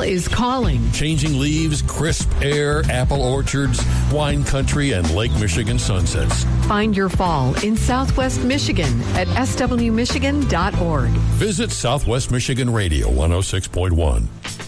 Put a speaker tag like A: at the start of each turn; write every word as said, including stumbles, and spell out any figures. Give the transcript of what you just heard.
A: is calling.
B: Changing leaves, crisp air, apple orchards, wine country, and Lake Michigan sunsets.
A: Find your fall in Southwest Michigan at s w michigan dot org.
B: Visit Southwest Michigan Radio one oh six point one.